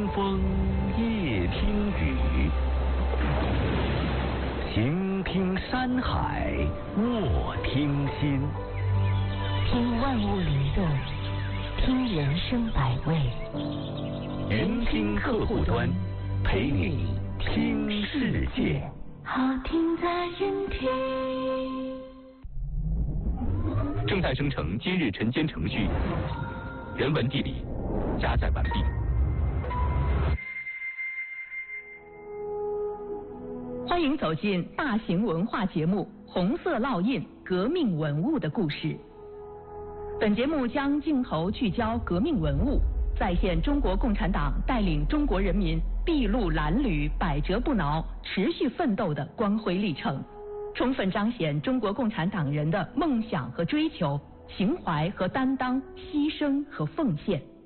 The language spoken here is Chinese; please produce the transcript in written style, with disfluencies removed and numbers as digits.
风夜听雨，行听山海卧听心， 听万物灵动，听人生百味。 聆听客户端，陪你听世界。 好听在云听。 正在生成今日晨间程序，人文地理加载完毕。 欢迎走进大型文化节目《红色烙印：革命文物的故事》。本节目将镜头聚焦革命文物，再现中国共产党带领中国人民筚路蓝缕、百折不挠、持续奋斗的光辉历程，充分彰显中国共产党人的梦想和追求、情怀和担当、牺牲和奉献。